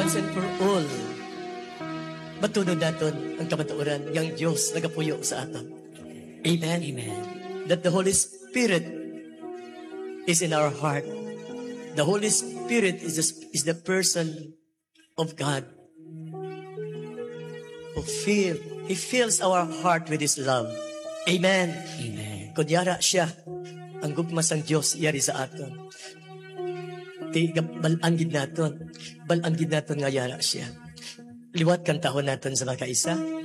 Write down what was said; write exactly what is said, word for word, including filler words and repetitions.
once and for all. Matunod natin ang kamatuoran, yung Diyos nagapuyo sa aton. Amen? Amen. That the Holy Spirit is in our heart. The Holy Spirit is the, is the person of God who feel, He fills our heart with His love. Amen. Amen. Kunyara siya, ang gugmas ang Diyos, yari sa aton. Ti balangid naton, balangid naton nga yara siya. Liwat kan tahon naton sa mga kaisa.